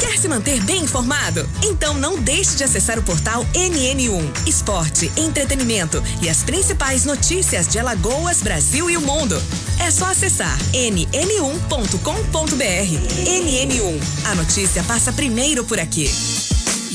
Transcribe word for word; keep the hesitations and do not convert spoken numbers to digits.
Quer se manter bem informado? Então não deixe de acessar o portal N N um. Esporte, entretenimento e as principais notícias de Alagoas, Brasil e o mundo. É só acessar N N um ponto com ponto B R. N N um. A notícia passa primeiro por aqui.